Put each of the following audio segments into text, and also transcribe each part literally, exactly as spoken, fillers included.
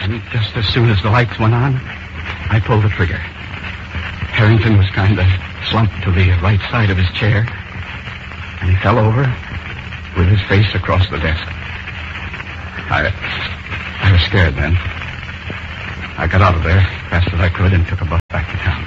And just as soon as the lights went on, I pulled the trigger. Harrington was kind of slumped to the right side of his chair, and he fell over with his face across the desk. I, I was scared then. I got out of there fast as I could and took a bus back to town.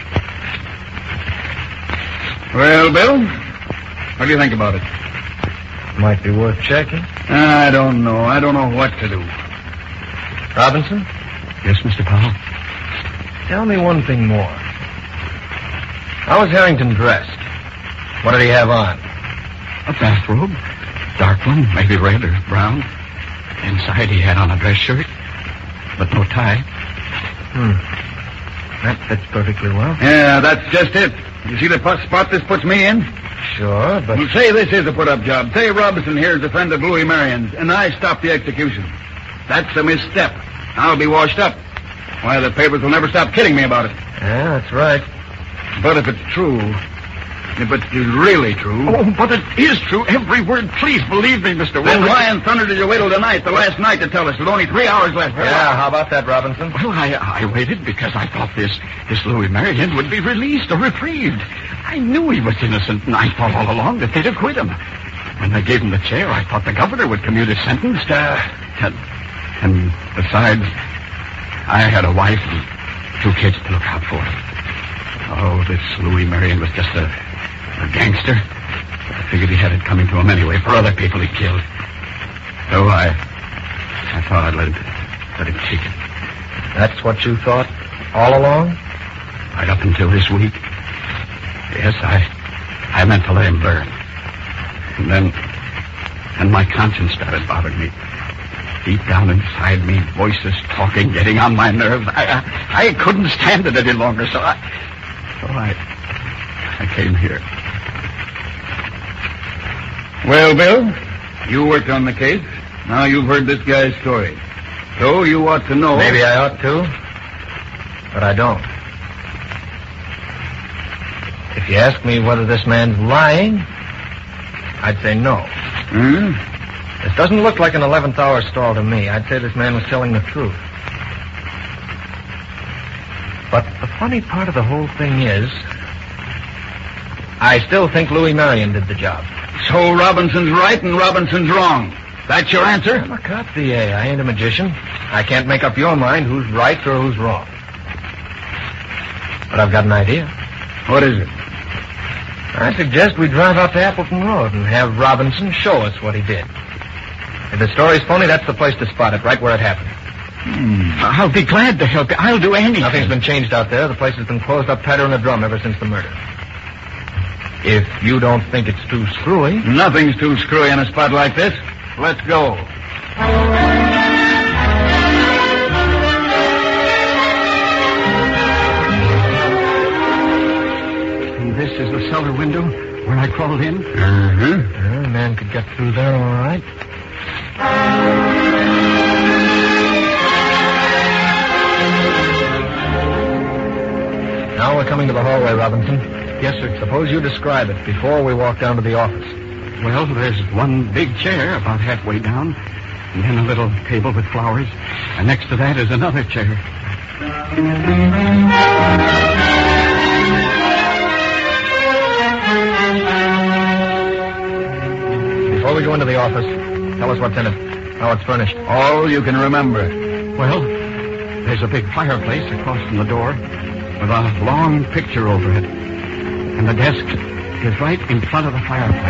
Well, Bill, what do you think about it? Might be worth checking. I don't know. I don't know what to do. Robinson? Yes, Mister Powell? Tell me one thing more. How was Harrington dressed? What did he have on? A bathrobe. Dark one, maybe red or brown. Inside he had on a dress shirt, but no tie. Hmm. That fits perfectly well. Yeah, that's just it. You see the put- spot this puts me in? Sure, but... Well, say this is a put-up job. Say Robinson here is a friend of Louis Marion's, and I stopped the execution. That's a misstep. I'll be washed up. Why, the papers will never stop kidding me about it. Yeah, that's right. But if it's true, if it's really true... Oh, but it is true. Every word. Please believe me, Mister Then Wilson. why in thunder did you wait till tonight, the last night, to tell us? With only three hours left. Yeah, how about that, Robinson? Well, I, I waited because I thought this, this Louis Marion would be released or reprieved. I knew he was innocent, and I thought all along that they'd acquit him. When they gave him the chair, I thought the governor would commute his sentence. Uh, and, and besides, I had a wife and two kids to look out for. Oh, this Louis Marion was just a, a gangster. I figured he had it coming to him anyway for other people he killed. So I, I thought I'd let him, let him take it. That's what you thought all along? Right up until this week. Yes, I, I meant to let him burn. And then, then my conscience started bothering me. Deep down inside me, voices talking, getting on my nerves. I, I, I couldn't stand it any longer, so I, so I, I came here. Well, Bill, you worked on the case. Now you've heard this guy's story. So you ought to know... Maybe I ought to, but I don't. If you ask me whether this man's lying, I'd say no. Hmm? This doesn't look like an eleventh hour stall to me. I'd say this man was telling the truth. But the funny part of the whole thing is, I still think Louis Marion did the job. So Robinson's right and Robinson's wrong. That's your answer? I'm a cop, D A. I ain't a magician. I can't make up your mind who's right or who's wrong. But I've got an idea. What is it? I suggest we drive out to Appleton Road and have Robinson show us what he did. If the story's phony, that's the place to spot it, right where it happened. Hmm. I'll be glad to help you. I'll do anything. Nothing's been changed out there. The place has been closed up tighter than a drum ever since the murder. If you don't think it's too screwy... Nothing's too screwy in a spot like this. Let's go. And this is the cellar window where I crawled in? Mm-hmm. Yeah, a man could get through there all right. Now we're coming to the hallway, Robinson. Yes, sir. Suppose you describe it before we walk down to the office. Well, there's one big chair about halfway down, and then a little table with flowers, and next to that is another chair. Before we go into the office, tell us what's in it, how it's furnished. All you can remember. Well, there's a big fireplace across from the door with a long picture over it. And the desk is right in front of the fireplace.